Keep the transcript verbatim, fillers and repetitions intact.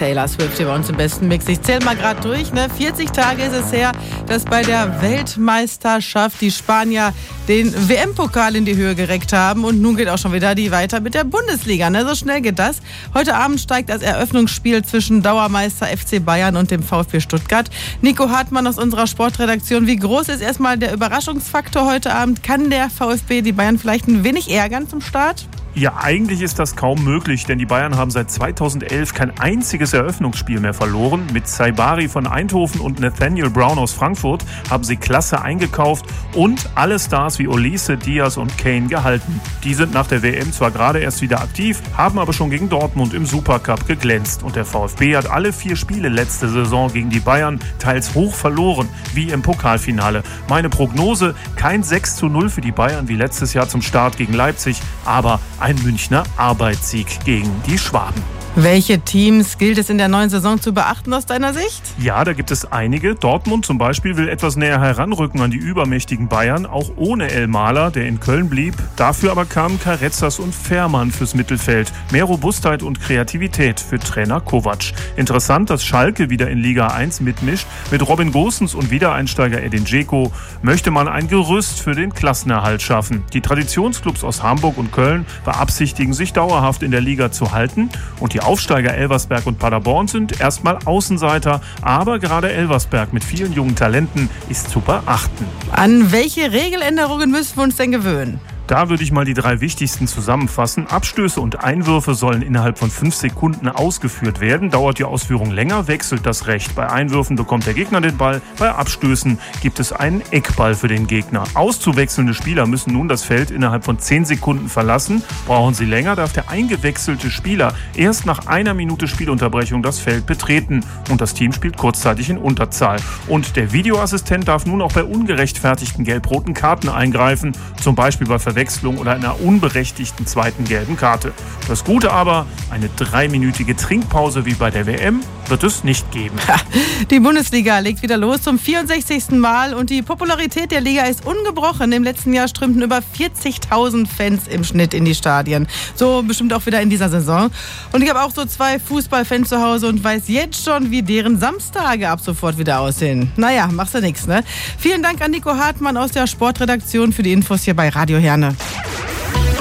Taylor Swift hier bei uns im besten Mix. Ich zähle mal gerade durch, ne? vierzig Tage ist es her, dass bei der Weltmeisterschaft die Spanier den W M-Pokal in die Höhe gereckt haben. Und nun geht auch schon wieder die weiter mit der Bundesliga. Ne? So schnell geht das. Heute Abend steigt das Eröffnungsspiel zwischen Dauermeister F C Bayern und dem VfB Stuttgart. Nico Hartmann aus unserer Sportredaktion. Wie groß ist erstmal der Überraschungsfaktor heute Abend? Kann der VfB die Bayern vielleicht ein wenig ärgern zum Start? Ja, eigentlich ist das kaum möglich, denn die Bayern haben seit zweitausendelf kein einziges Eröffnungsspiel mehr verloren. Mit Saibari von Eindhoven und Nathaniel Brown aus Frankfurt haben sie klasse eingekauft und alle Stars wie Olise, Diaz und Kane gehalten. Die sind nach der W M zwar gerade erst wieder aktiv, haben aber schon gegen Dortmund im Supercup geglänzt. Und der VfB hat alle vier Spiele letzte Saison gegen die Bayern teils hoch verloren, wie im Pokalfinale. Meine Prognose, kein sechs zu null für die Bayern wie letztes Jahr zum Start gegen Leipzig, aber ein Münchner Arbeitssieg gegen die Schwaben. Welche Teams gilt es in der neuen Saison zu beachten aus deiner Sicht? Ja, da gibt es einige. Dortmund zum Beispiel will etwas näher heranrücken an die übermächtigen Bayern, auch ohne Elmaler, der in Köln blieb. Dafür aber kamen Karetzas und Fährmann fürs Mittelfeld. Mehr Robustheit und Kreativität für Trainer Kovac. Interessant, dass Schalke wieder in Liga eins mitmischt. Mit Robin Gosens und Wiedereinsteiger Edin Dzeko möchte man ein Gerüst für den Klassenerhalt schaffen. Die Traditionsclubs aus Hamburg und Köln beabsichtigen, sich dauerhaft in der Liga zu halten. Und die Aufsteiger Elversberg und Paderborn sind erstmal Außenseiter, aber gerade Elversberg mit vielen jungen Talenten ist zu beachten. An welche Regeländerungen müssen wir uns denn gewöhnen? Da würde ich mal die drei wichtigsten zusammenfassen. Abstöße und Einwürfe sollen innerhalb von fünf Sekunden ausgeführt werden. Dauert die Ausführung länger, wechselt das Recht. Bei Einwürfen bekommt der Gegner den Ball. Bei Abstößen gibt es einen Eckball für den Gegner. Auszuwechselnde Spieler müssen nun das Feld innerhalb von zehn Sekunden verlassen. Brauchen sie länger, darf der eingewechselte Spieler erst nach einer Minute Spielunterbrechung das Feld betreten. Und das Team spielt kurzzeitig in Unterzahl. Und der Videoassistent darf nun auch bei ungerechtfertigten gelb-roten Karten eingreifen. Zum Beispiel bei Verwechslung oder einer unberechtigten zweiten gelben Karte. Das Gute aber, eine dreiminütige Trinkpause wie bei der W M wird es nicht geben. Die Bundesliga legt wieder los zum vierundsechzigsten Mal und die Popularität der Liga ist ungebrochen. Im letzten Jahr strömten über vierzigtausend Fans im Schnitt in die Stadien. So bestimmt auch wieder in dieser Saison. Und ich habe auch so zwei Fußballfans zu Hause und weiß jetzt schon, wie deren Samstage ab sofort wieder aussehen. Naja, machst du nichts, ne? Vielen Dank an Nico Hartmann aus der Sportredaktion für die Infos hier bei Radio Herne.